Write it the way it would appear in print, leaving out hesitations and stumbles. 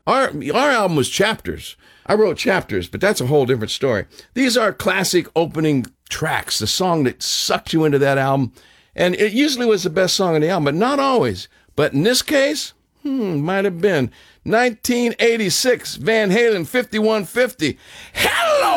Our album was Chapters. I wrote Chapters, but that's a whole different story. These are classic opening tracks, the song that sucked you into that album. And it usually was the best song on the album, but not always. But in this case, might have been. 1986, Van Halen, 5150. Hello!